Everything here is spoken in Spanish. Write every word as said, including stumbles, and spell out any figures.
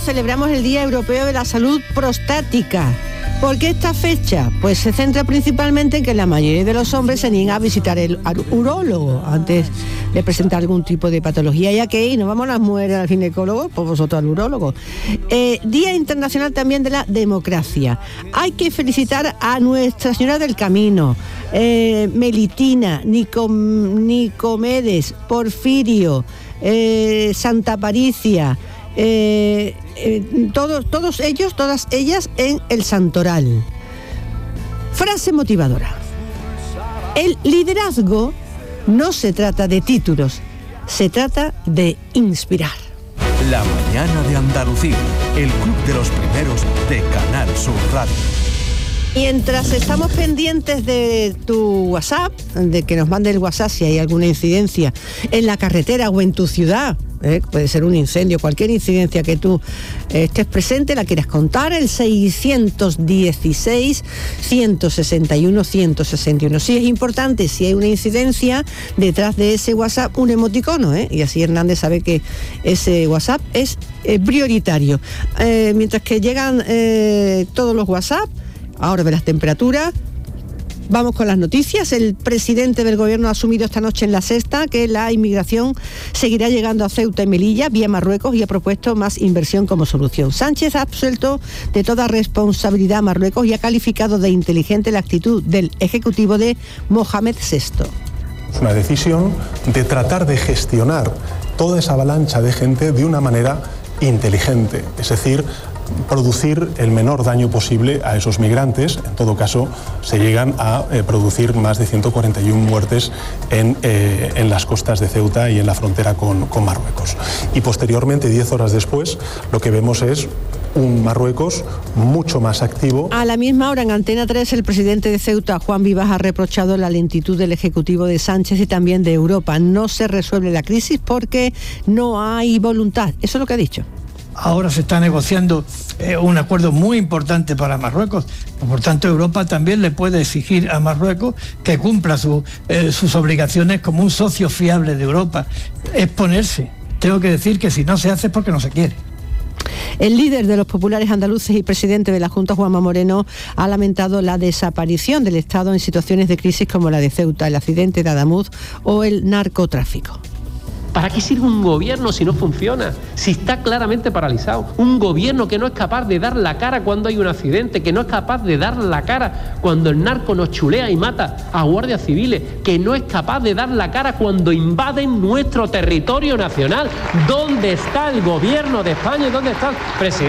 celebramos el Día Europeo de la Salud Prostática. ¿Por qué esta fecha? Pues se centra principalmente en que la mayoría de los hombres se niegan a visitar el urólogo antes de presentar algún tipo de patología, ya que y nos vamos las mujeres al ginecólogo, pues vosotros al urólogo. Eh, Día Internacional también de la Democracia. Hay que felicitar a Nuestra Señora del Camino, eh, Melitina, Nicom, Nicomedes, Porfirio, eh, Santa Aparicia, eh, eh, todos, todos ellos, todas ellas en el Santoral. Frase motivadora. El liderazgo no se trata de títulos, se trata de inspirar. La mañana de Andalucía, el club de los primeros de Canal Sur Radio. Mientras estamos pendientes de tu WhatsApp, de que nos mande el WhatsApp si hay alguna incidencia en la carretera o en tu ciudad, ¿eh? Puede ser un incendio, cualquier incidencia que tú eh, estés presente, la quieras contar, el seiscientos dieciséis, ciento sesenta y uno, ciento sesenta y uno. Sí es importante, si hay una incidencia, detrás de ese WhatsApp un emoticono, ¿eh? Y así Hernández sabe que ese WhatsApp es eh, prioritario. Eh, mientras que llegan eh, todos los WhatsApp, ahora de las temperaturas, vamos con las noticias. El presidente del gobierno ha asumido esta noche en La Sexta que la inmigración seguirá llegando a Ceuta y Melilla vía Marruecos y ha propuesto más inversión como solución. Sánchez ha absuelto de toda responsabilidad a Marruecos y ha calificado de inteligente la actitud del ejecutivo de Mohamed sexto. Es una decisión de tratar de gestionar toda esa avalancha de gente de una manera inteligente, es decir, producir el menor daño posible a esos migrantes. En todo caso, se llegan a eh, producir más de ciento cuarenta y uno muertes en, eh, en las costas de Ceuta y en la frontera con, con Marruecos. Y posteriormente, diez horas después, lo que vemos es un Marruecos mucho más activo. A la misma hora, en Antena tres, el presidente de Ceuta, Juan Vivas, ha reprochado la lentitud del Ejecutivo de Sánchez y también de Europa. No se resuelve la crisis porque no hay voluntad. Eso es lo que ha dicho. Ahora se está negociando eh, un acuerdo muy importante para Marruecos. Por tanto, Europa también le puede exigir a Marruecos que cumpla su, eh, sus obligaciones como un socio fiable de Europa. Es ponerse. Tengo que decir que si no se hace es porque no se quiere. El líder de los populares andaluces y presidente de la Junta, Juanma Moreno, ha lamentado la desaparición del Estado en situaciones de crisis como la de Ceuta, el accidente de Adamuz o el narcotráfico. ¿Para qué sirve un gobierno si no funciona? Si está claramente paralizado. Un gobierno que no es capaz de dar la cara cuando hay un accidente, que no es capaz de dar la cara cuando el narco nos chulea y mata a guardias civiles, que no es capaz de dar la cara cuando invaden nuestro territorio nacional. ¿Dónde está el gobierno de España y dónde está el presidente?